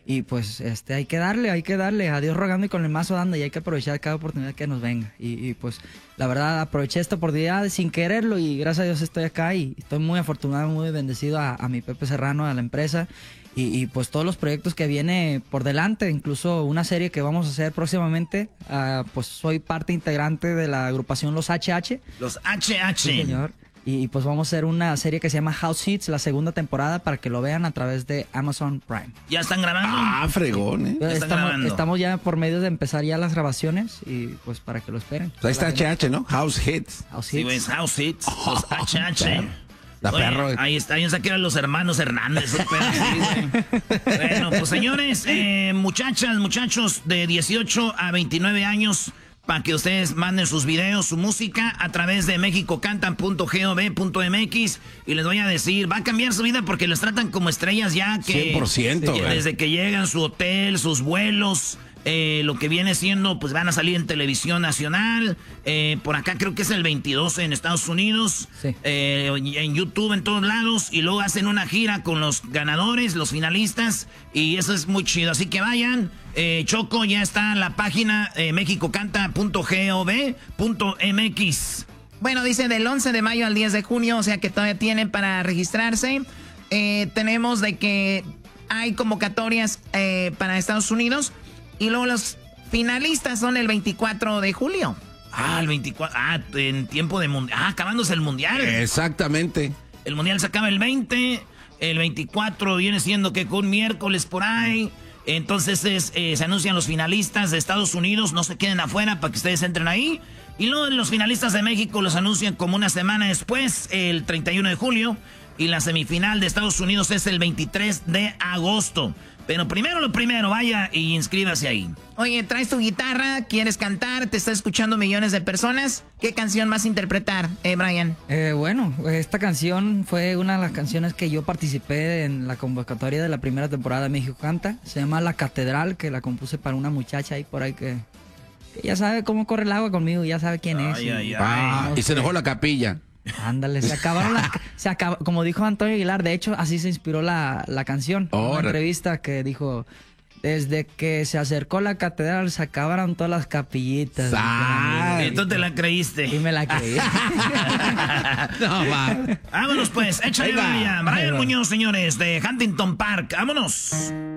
Y pues hay que darle, a Dios rogando y con el mazo dando, y hay que aprovechar cada oportunidad que nos venga. Y pues la verdad aproveché esta oportunidad sin quererlo y gracias a Dios estoy acá y estoy muy afortunado, muy bendecido a mi Pepe Serrano, a la empresa y pues todos los proyectos que viene por delante, incluso una serie que vamos a hacer próximamente. Pues soy parte integrante de la agrupación Los HH. Los HH. Sí, señor. Y pues vamos a hacer una serie que se llama House Hits, la segunda temporada, para que lo vean a través de Amazon Prime. ¿Ya están grabando? Ah, fregón, ¿eh? Estamos ya por medio de empezar ya las grabaciones y pues para que lo esperen. Pues ahí está HH, ¿no? House Hits. House Sí, Hits. pues, House Hits. Los HH. La Oye, perro. ahí está, yo saqué a los hermanos Hernández. Bueno, pues señores, muchachas, muchachos de 18 a 29 años, para que ustedes manden sus videos, su música a través de mexicocantan.gov.mx y les voy a decir, va a cambiar su vida porque los tratan como estrellas ya que 100%, desde que llegan, su hotel, sus vuelos, lo que viene siendo, pues van a salir en televisión nacional, por acá creo que es el 22 en Estados Unidos, Sí. En YouTube, en todos lados, y luego hacen una gira con los ganadores, los finalistas, y eso es muy chido, así que vayan. Choco, ya está en la página mexicocanta.gov.mx. Bueno, dice del 11 de mayo al 10 de junio, o sea que todavía tienen para registrarse. Tenemos de que hay convocatorias para Estados Unidos y luego los finalistas son el 24 de julio. Ah, el 24, en tiempo de mundial, acabándose el mundial. Exactamente. El mundial se acaba el 20, el 24 viene siendo que con miércoles por ahí. Entonces se anuncian los finalistas de Estados Unidos, no se queden afuera para que ustedes entren ahí. Y luego los finalistas de México los anuncian como una semana después, el 31 de julio. Y la semifinal de Estados Unidos es el 23 de agosto. Pero primero lo primero, vaya y inscríbase ahí. Oye, traes tu guitarra, quieres cantar, te está escuchando millones de personas. ¿Qué canción vas a interpretar, Brian? Bueno, esta canción fue una de las canciones que yo participé en la convocatoria de la primera temporada de México Canta. Se llama La Catedral, que la compuse para una muchacha ahí por ahí que ya sabe cómo corre el agua conmigo, ya sabe quién es. Y se enojó la capilla. Ándale, se acabaron como dijo Antonio Aguilar, de hecho así se inspiró la canción. Una entrevista que dijo, desde que se acercó la catedral se acabaron todas las capillitas. Entonces te la creíste. Y me la creí. No, va. Vámonos pues, échale Brian. Brian Muñoz, señores, de Huntington Park. Vámonos.